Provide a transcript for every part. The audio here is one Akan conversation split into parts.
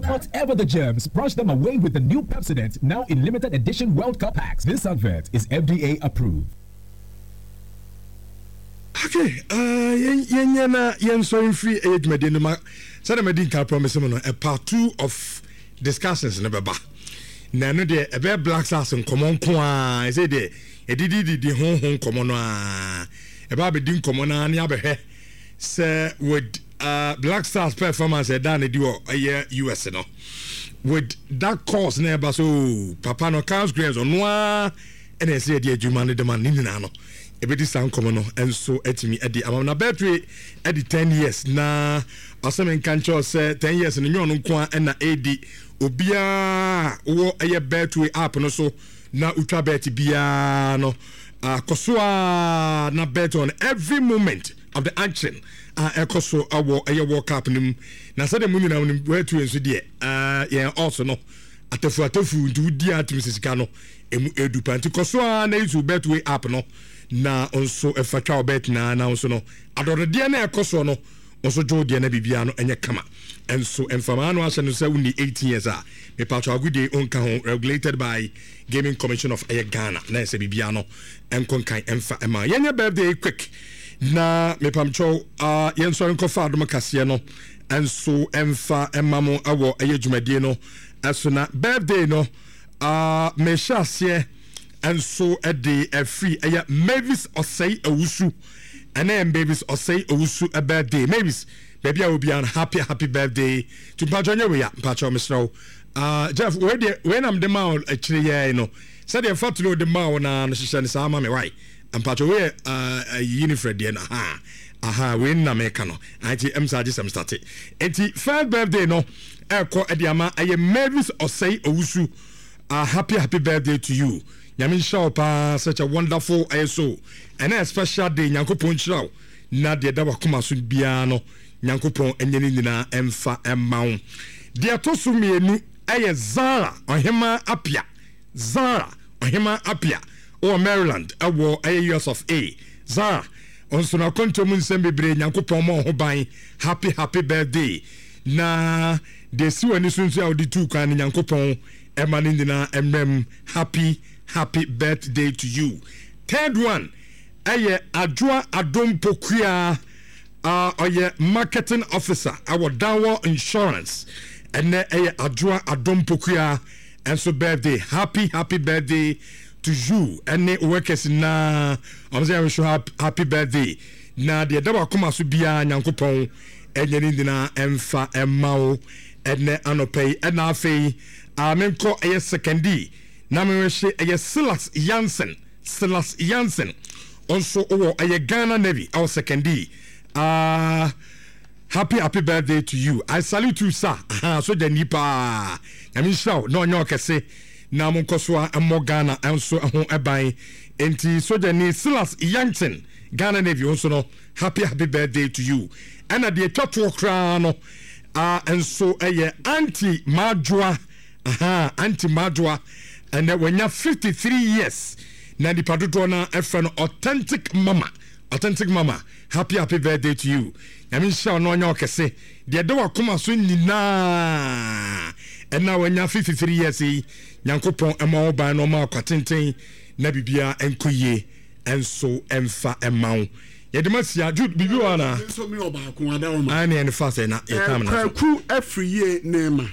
Whatever the germs, brush them away with the new Pepsodent, now in limited edition World Cup packs. This advert is FDA approved. Okay, yen so free age medinuma. Sada medin ka promise mo a part 2 of discussions na beba. Na no de e be Black Stars nkomon ko a say de e didi hon komo no a e ba be din komo na ne abehwe say with Black Stars performance e dan di wo US no with that course na ba so papa no Carlos Graves ono a and I say the adwuma ne de man ni na no ebedi san komo no enso etimi edi amana battery edi 10 years na asemen kancho say 10 years no nyon nko na edi obia wo eye battery app no so na ultra bet bia no kosoa na bet on every moment of the action ekoso awo eye World Cup nim na say the munina nim battery enso de yeah also no atafu ndu di atim sisika no emu edu panti kosoa na isu betway app no na onso efatwa bet na onso no adodode na ekoso no onso jode na bibia no enye kama enso enfama no ase no say we 18 years me patwa agudi onka ho regulated by Gaming Commission of Ghana na ese bibia no enkonkan emfa ema yenye birthday quick na me pamcho yenso enkofa adom kase no enso emfa emamo awo eyedwumadie no asuna birthday no me shasie enso ede free eya Mavis Osei Owusu and Mavis Osei Owusu a birthday Mavis baby I will be on happy birthday to Pajonya we ya Pacho Mr. Jeff when I'm the man actually you know said the fact to the man na no shisha ni sama me why and Pacho we Unifred na aha we na make no anti emsaje sem start enti first birthday no eko ediama aye Mavis Osei Owusu happy birthday to you Yamin Shaupa such a wonderful ISO and a special day Yankopon Shao na de da wakoma so bia no Yankopon enye ni na emfa emaun de atosu mienu aye Zara ohema apia o Maryland awo aye US of A Zara onso na kontomu nsembebre Yankopon mo ho ban happy birthday na de siwani sunsu auditu kan Yankopon emani na emem happy birthday to you. Third one aye Adwoa Adompokua oye marketing officer our Dawo Insurance and aye Adwoa Adompokua and so birthday happy birthday to you and workers na I'm saying show happy birthday na de dawa koma so bia Nyankopon enye ni na emfa emao ene anopay ena afei amenko aye secondary na mewehye aye Silas Jansen also owo aye Ghana Navy our secondary happy birthday to you. I salute you sir so the nipa yami show no nyo kese na monkoso amo Ghana enso ho eban enti so the ni Silas Jansen Ghana Navy also no happy birthday to you and the twatwo kra no enso aye Auntie Madwa and when you're 53 years na di padodo na efra no authentic mama happy birthday to you yami sha no nya okese de de wakoma so nyina and now when you're 53 years Nyankopon ema oban no ma kwatenten na bibia enkoye enso emfa emawo Yedemasia Jude Bibiwana so me oba ko ada o ma ani en fast na e kam na kwaku every year nema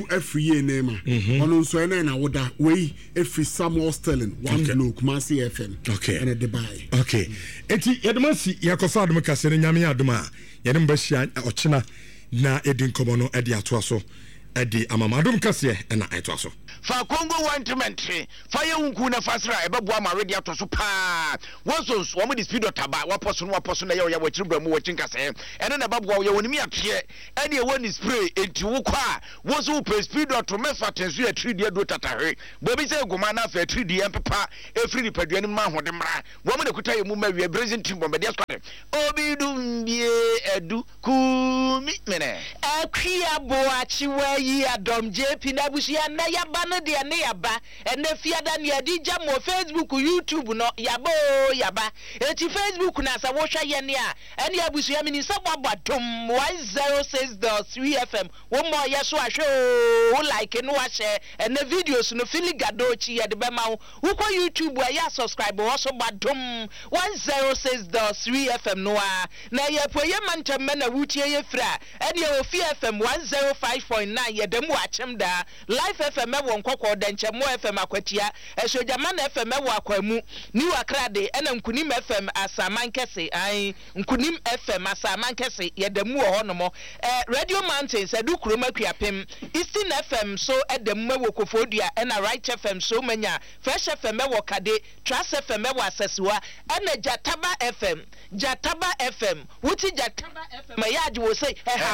ono so na woda we every Samuel Sterling one blow Kumasi FM and Dubai enti Yedemasi yakofa adum kasere nyame adum a yedem bashia ochina na edin komo no edi atoaso edi amamadum kase na etoaso fa Congo wantment fa ye unku na fasra ebeboa ma ready atoso pa wonso wo mo di speed otaba waposo na ye wachiri bramu wachin kase ene na baboa ye wonimi apie ene ye woni spray enti wo kwa wonso wo pe speed oto mefa tensu ya 3D do tatahwe bobi se goma na fa 3D empepa efri ni padua ni ma hode mra wo mo de kuta ye mu ma wi brazil team bombe dia squad obi dum bie edu ku mi mene akria boachi we yi adom JP na busia na yaba no de ne yaba ene fiada ne adija mo Facebook YouTube no yaba eti Facebook na sa wo hwa ye ne a ene abusia mini se bobadom 106.3 FM wo mo ye so ahwe o like no ahye ene videos no fili gadochi ye de be ma wo ko YouTube ya subscribe wo so badom 106.3 FM no a na ye poye mantem na wutie ye fra ene o fi FM 105.9 ye dem wa chem da Life FM wo nkokọ denche mo FM akwatia esojama na FM wo akwamu ni wakrade ena nkunim FM asaman kese ai nkunim FM asaman kese ye dem wo honomo Radio Mountains edu kroma kuapem Eastern FM so edem wo kofodua ena Right FM so manya Fresh FM wo kade Trust FM wo asesiwa ena Jataba FM wuti Jataba FM ya ji wo say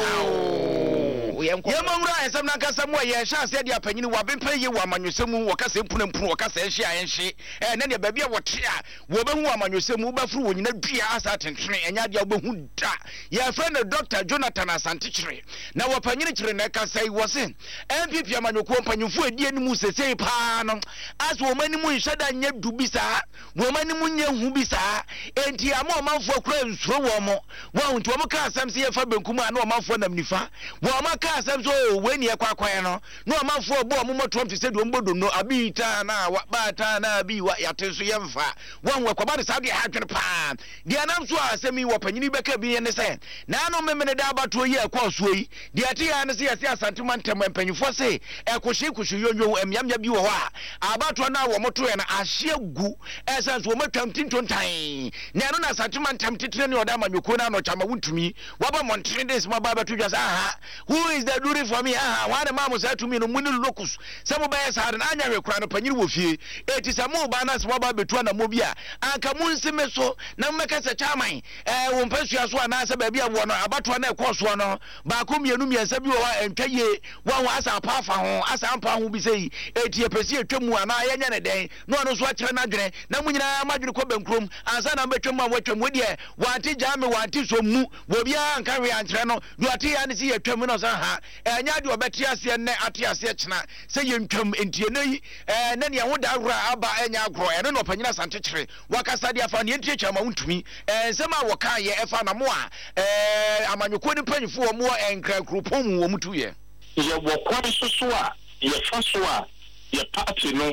Yemangura esam na kasa mo ye hya se dia panyini wa bempa ye wa manwesemu wo kasa mpunampu wo kasa hya yenhye ne ne baabi a wo te a wo behu amanyosemu ba furu wo nyina dua asa tentene enya dia wo behu da ya friend Dr. Jonathan Asantechire na wo panyini kire na kasa yi wo se MPP amanyoko panyimfu adi animu sesei pa no as wo manimu nhada nya dubisa wo manimu nya hu bisa enti ama omanfo akura nsuro wo mo wo nto mo ka asam se ye fa benkum a na omanfo nam nifa wo ma ka asam so weni ye kwakwan no na omanfo obo mo Trump se do mbodo no abita na wa bata na bi wa yatenso ye mfa wo kwaba de saudi ha twene pa de anam so asemi wo panyini beka bi ne se na no memene da abato yi akwa so yi de ate ya ne se yase asantuma ntem mpanyifo se ekohye yonyo emyamya bi wo ho a abato na wo moto ye na ahye gu esanso wo matwam tintontan na no na asantuma ntem titire ne oda manyoko na no chama wuntumi waba montre des ma baba to just who is the duty for me one mama say to me no muni locus some by sad na anya rekura no panyiri wo fie eti samo ba na so baba betu na mo bia anka munsime so na mmeka se chaman wo mpasua so na se ba bia wo no abato na ekoso no ba ko mienu miensa bi wo entwaye wo asa pa fa ho asa mpa ho bi sei eti epesi etwamu ana yenya ne den no no so akire na dwene na munyina madwene ko bankrom ansa na betwam a watwam wo de wanti jame wanti so mu wo bia anka we antre no do ati ya ne si etwam no so ha enya de obeti ase ne ate ase kina se yentwam entie nei na ne ho da wura aba enya agro ene no panyina Asantechire wakasa dia fa ne entie chama wuntumi nsema woka ye efa na mo a amanyoko ni panyifo mo enkra grupom wo mutu ye wo kwan so a ye fa so a ye party no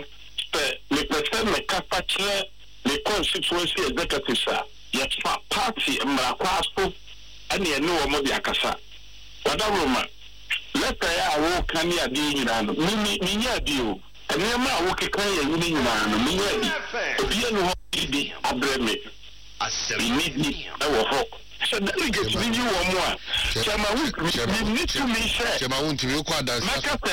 le president me kapa che le constituency executive sa ye fa party mrakwa so ane ene wo mo bi akasa wadawoma leta ya wo kan ya di nyina no mi nya di o ene ma wo kekan ya nyina no mi nya di obi no ho di abreme asemi wo ho so delegate ni you wo mo a chama we need to me share chama wunti we kwa dance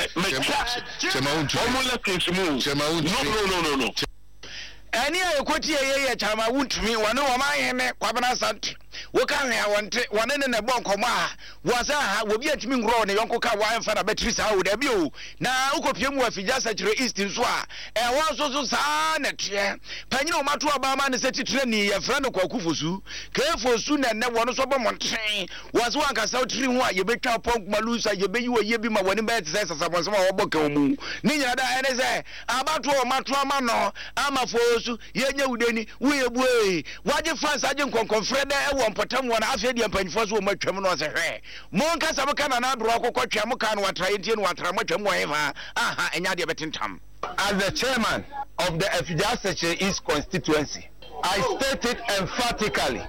chama wunti wo la kinsimu chama wunti no eni ayekoti ye chama wuntumi wane wo ma hene kwabena sant wo kan ya wonte wane ne ne bon komo a wo sa ha wo bi atimi ngro ne yonko ka wa mfa na battery sa wo da bi o na ukopie mu afija Asantechire East nso a wo so sa na tie panyine o mato aba ma ne seti tire ni ye fra no kwakufosu kefosu na ne wo no so bo monten wo so anka sa tiri ho a ye betwa pon malusa ye beyi wo ye bi ma woni ba te say sasabonso ma wo boka mu ni nyina da ene say abato o mato ama no amafo yenye udeni wuye buei waje fans aje nkonkonfre da ewo mpatam wona afie de mpanyifo so matwam no se hwe monka sabaka na adro akokotwa muka no watra yentie no watra matwam wo hefa enya de betentam. As the chairman of the Asantechire East constituency, I stated emphatically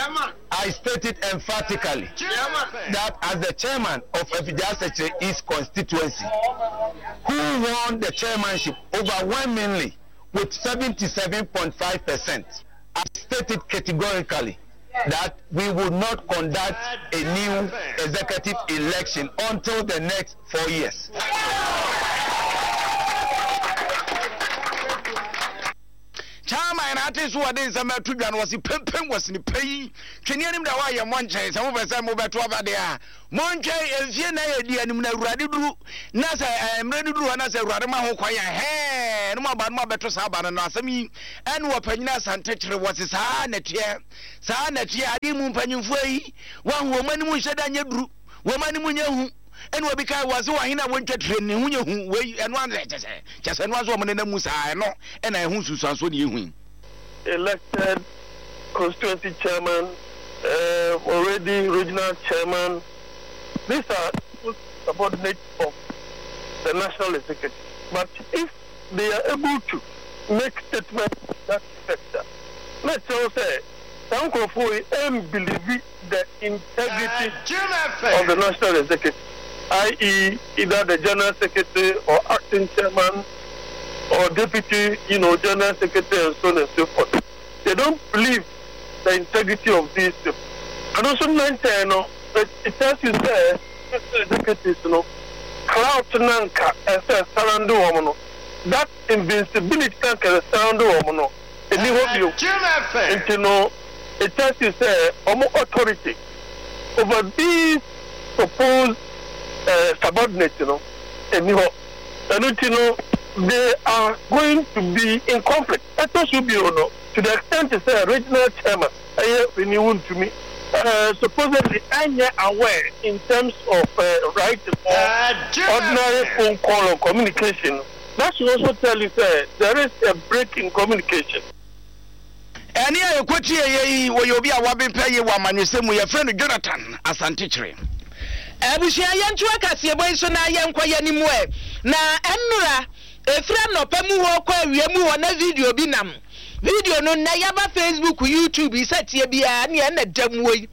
that as the chairman of Asantechire East constituency, who won the chairmanship overwhelmingly with 77.5%, I stated categorically that we would not conduct a new executive election until the next 4 years. Chama na ate so wade nsama tudwa no wasi pempem wasi ni pei twene anim da wa ye monche se mo pese mo beto abade a monche enfie na ye di anim na urade duru na se emre duru na se urade ma ho kwaya he no ma ba no beto sa ba no asami en wo panyina Asantechire wasi sa na tie ade mu panyimfo yi wa ho mani mu hyeda nya duru wo mani mu nya hu ene obi kai was wo hina wontwa training hunye hu we eno an chese no aso mo na mu sa eno ena ehun susuanso ne ehun elected constituency chairman already regional chairman. These are subordinates of the national executive. But if they are able to make statements that effect, let's say, some believe the integrity of the national executive, i.e., either the general secretary or acting chairman or deputy, general secretary and so on and so forth. They don't believe the integrity of these people. And also, it tells you that executives, clout nanka and surround woman. That invincibility can surround woman. And it tells you say authority over these proposed subordinates, and they are going to be in conflict. That also be to the extent to say regional chairman, renewed to me. Supposedly, I'm aware in terms of right or ordinary phone call or communication. That should also tell you that there is a break in communication. Any equity, where you'll be a wabbing pay one man, you say, your friend Jonathan, as Antichary. Abushia Yantuaka, see a boy, so now young quay anymore. Now, Emura, a friend of Pemu, Yamu, on a video binam. Video no na yaba Facebook YouTube set ye bia na na dam way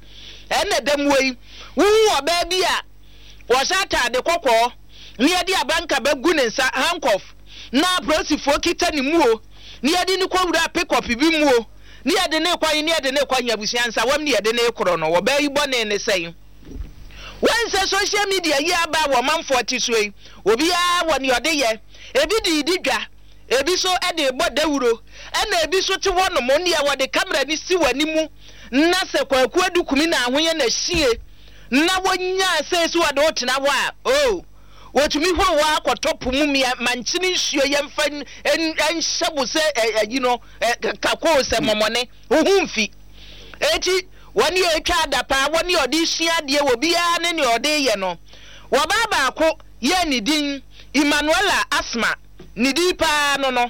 wu oba bia wo sata de kokko ne ye dia banka bagu ne nsa handcuff na prosifo kita ni muo ne ye de ni kwura pick up bi muo ne ye de ne kwanya busiansa wam ne ye de ne koro no wo ba yi bone ne sei when social media ye aba wo manfo tisoi obi a wo ne ode ye ebi di dwa ebi so ede bodawuro ena ebi so te wono mo ne ya wode camera ni si wani mu na se kwaku adukumi na ahoye na hie na wonya se so wode otena wa wotumi horo wa akotopo mu manchini hio yemfa enhyebu se kako se momone ohumfi eti wani etwa adapa wani ode hia de wo bia ne ne ode ye no wo baba ako ye ni din Emmanuela Asma nidi pa no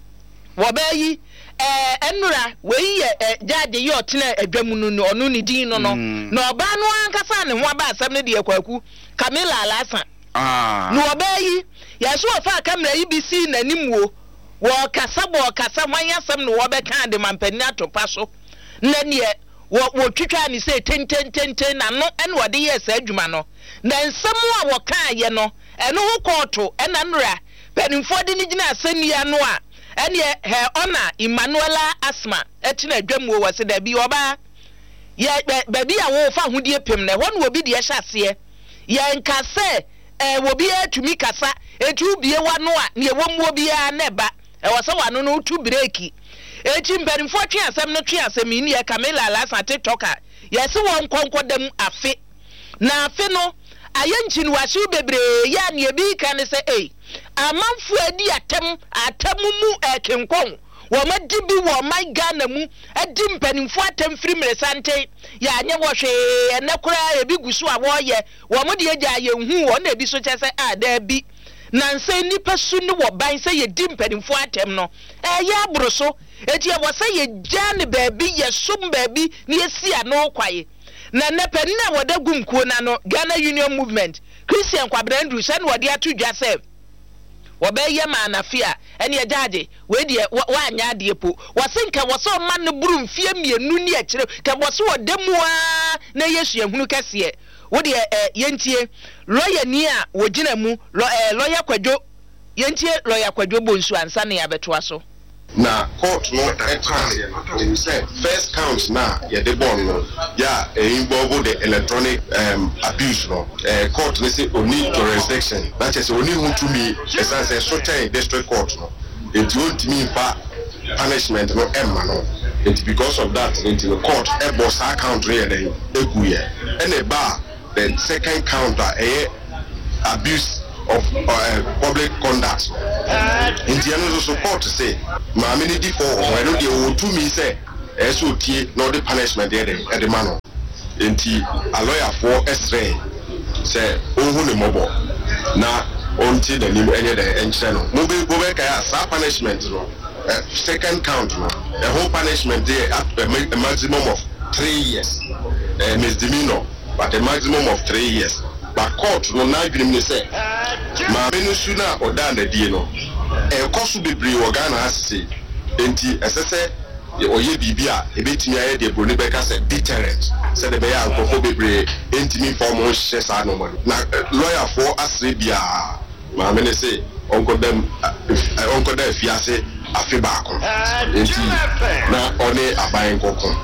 wobayi enura we jade ye otena adwamu no onu nidi no na oba no ankasa ne ho aba asam ne de kwaku Camilla Alasa no wobayi yeso ofa camera IBC nanimwo wo kasa mwanya asam no wobeka de mampani atopa so na ne wo twitwa ni say ten na no ene wode ye sa adwuma no na nsam a wo kan ye no eno ho koto ena nura penimfo de ni gina asania no a ene he ona Emmanuela Asma etina adwamu wo se da bi oba ye baby a wo fa hodie pem na ho no obi de hyase ye nkase wo bi atumi kasa etu bie wa no a ne wo mu obi a na ba wo se wa no tu breaki eti penimfo twe asem no twe asem ni ye Camilla Alasa TikToker ye se won konkodam afe na afe no ayenchi wasu bebre ya ne bi kan se amanfu adi atamu mu ekenkon wo madi bi wo my Ghana mu adi mpanimfu atam firi mresante ya anye wo hwe enekura ebi gusu a wo ye wo mo de agya ye hu wo na ebi so chese da bi na nse nipa su ne wo ban se ye di mpanimfu atam no ya aburo so eti wo se ye gya ne baabi ye sum baabi ne ye sia no kwaye na nepa na woda gumkuo na no Ghana Union Movement Christian Kwabena Andrew se na wode atudwa se wobeye ma anafia ene agyaje we de wanya ade po wasenka wose ma ne buru mfie mienu ni akire ka wose wodamua na Yesu ehunu kase wode yentie lawyer ni a wogina mu lawyer Kwadwo yentie lawyer Kwadwo bonsu ansa na yabeto aso na court no we said first count na ya de born no ya involve the electronic abuse no court we say only jurisdiction that is only who to me as a certain district court no it won't mean for punishment no emma no it because of that into the court e boss account re dey eguye and a bar the second counter abuse of public conduct. In the end, support to say, my many for when you to me say, SOT, no the punishment at the man. In the a lawyer for S-ray, say ohu ne mobo na onti the nim enye the enche no mo be ka sa punishment no second count no the whole punishment there at a maximum of 3 years misdemeanor but a maximum of 3 years but court no na adwene me say ma me no su na oda na die no koso bebre organa asese enti esese oye bibia ebetimi aye de broni beka say deterrent say the beya akofo bebre enti mi form o hye sa no mo na lawyer for asre bia ma me ne say onko dem fiase afi ba ko enti na one aban kokon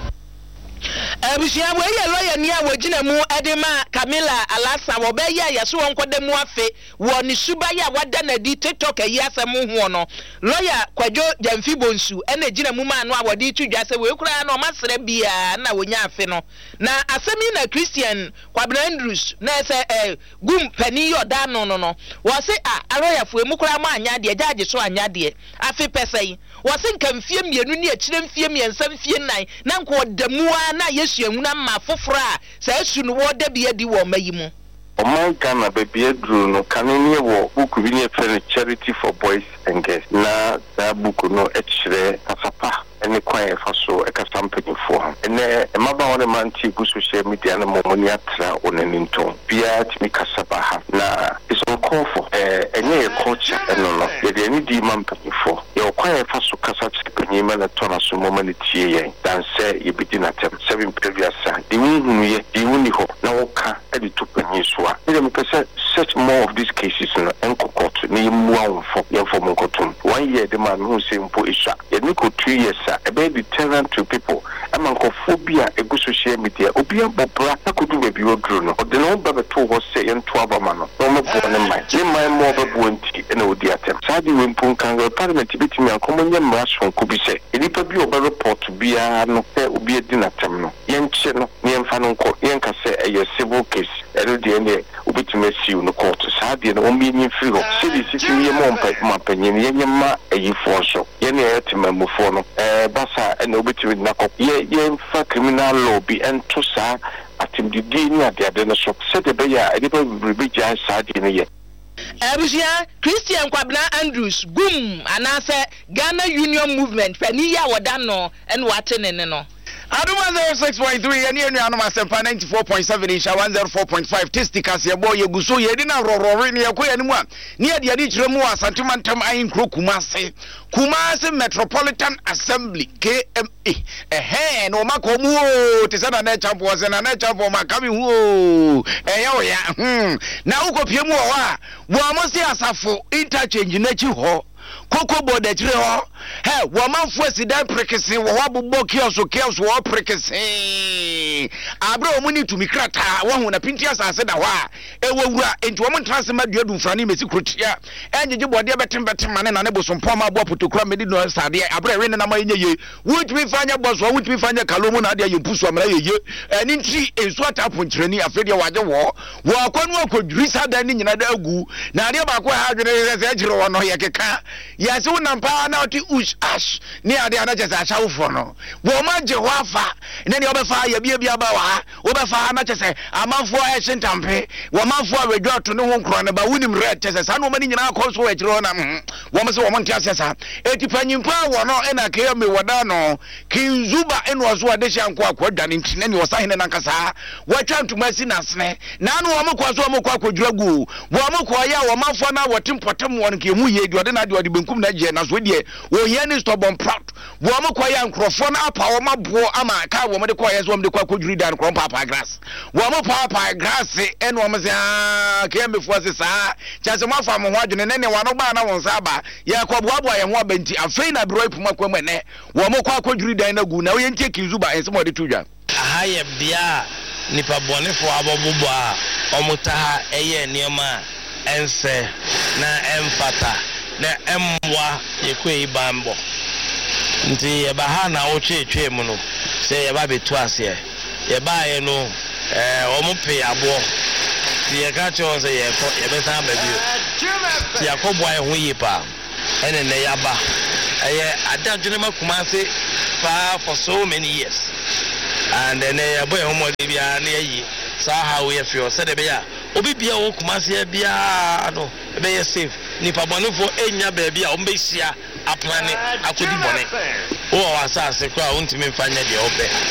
Abusia we ye lawyer ni a wogina mu edema Camilla Alasa wo be ye yeso wonkwode mu afe wo ni suba ya wada na di TikTok ayi asem ho no lawyer Kwadwo Jamfi Bonsu ena gina mu ma no a wodi tudwa se we kura na o masere bia na wonya afe no na asemi na Christian Kwabena Andrews na se gum pani yoda no wo se lawyer fu mu kura ma anya de judge so anya de afe pesai wo se nkamfie mienu ni akire mfie miensam fie nan na nko damua na yesu ehuna ma fofora sa esu no wo da bia di wo mayimu Oman Ghana baby edru no kanene wo book bi ne friend Charity for Boys and Girls na book no echire kasapa ene kwan fa so e kasa mpanyim fo ene emaba wona manti gu social media na momoni atra onaninton bia timi kasaba ha na iso kofo enye culture eno ye de ni di mampanyim fo ye kwan fa so kasa tipanyim na tona so momani tie yen dan se ye bidi na tem 7 previous sa di hunu ye di huni ho na woka e di tupanyim so a ye me pese such more of these cases no enko court ni mu awfo ye fo mo kotum 1 year de man hu se mpo isha ye ni ko 2 years a be deterrent to people amankophobia ego social media obi abobra akodu baby odru no de no ba beto ho se yento abama no mo bo ne mai mo ba bo nti ena odi atem sadi we mpun kan parliament bitimi akomonye mraso ko bi se enipa bi oba report bia no se obi edi na tem no yenche no yemfa no nko yenka se a civil case ero de ne obitime siu no court sadi no omi ni free ho se di sisi ye mo mpa panyin yenyema ayifo so ye ne etima mufo no basa and obitimi na ko ye fa criminal law bi ento sa atimdidi ni ade no so se de be ya ede ba ribija sa de ne ye Abusia Christian Kwabena Andrews gum anase Ghana Union Movement fani ya wodano en watene no Aduma 06.3 and you know 94.7 insha 104.5 testicas ya boy yeguso yedi na rorori ni yakwa ni mwa ni ade ade chire mu asantemantam ayin kro Kumasi Metropolitan Assembly KMA no makomu te sana na champo na champo makami hu ya na uko pie mu wa mo se asafo interchange na chi ho Koko boda chire ho wo manfo asidan prekese wo abobbo kioso wo prekese abra omuni tumi krata wo hu na pinti asase da ho a ewowura enti wo mo transe maduadu mfrani mesi krotia enjeje bode betem mane na ne bosompo ma bo potokura medi no sade abra we ne na mayenye ye wutumi fanya boso wutumi fanya kalomu na de yempusu amra yeye eni ntri ensu atapo nkyerani afede waje wo akwanu akodwisa da ni nyina da agu na ade ba ko ha adwene se agire wo no ye keka ya se wonampa na oti ash ni ade anache sa chawfo no wo ma je ho afa ne ne obefa ya bia ba wa obefa na chese amanfo a hyentampe wo manfo a wedwato ne ho nkro ne ba wunim red chese sa no mani nyina akọ so wachiro na wo mo se wo monte asesa eti panyimpa wo no ena ke me woda no kinzuba eno ozo ade hyanko akwadwane ntine ne osahene nankasa watwa ntuma si nasne na no wo mo kwa so mo kwa akwadwuragu wo mo kwa ya wo manfo na wotempotem won ke mu ye de na de benkum na je na so de wo ye ni stubborn proud wo mo kwa ya nkrofo na apa wo mabo ama ka wo mo de kwa ye so mo de kwa akwadwuri dan krom papa grass wo mo papa grass eno mo se ke mbefu ase sa chase mo afa mo ho adwene ne wa no ba na won sa ba ye kwaboabo ye ho abenti afei na bro ipuma kwa mene wo mo kwa akwadwuri dan na gu na wo ye ntie kinzuba ense mo de tudwa aha ye bia nipa bonefo abobobo a omuta eye nioma ense na emfata na emwa yekwe ibambo nti ye ba ha na ochetwe mu no se ye ba betu ase ye ba ye no omupe abo ti ye ka cho se ye besan ba bio ti yakobo aye ho yipa ene ne yaba eye adadwene makuma se for so many years and then boy homo de bia na yi so how we feel said be ya obi bia wo Kumasi bia no be safe nipa bɔnefo enya baabi a ombehia aplane akodi bɔne wo asase kwa wontimi mfa nya de obɛ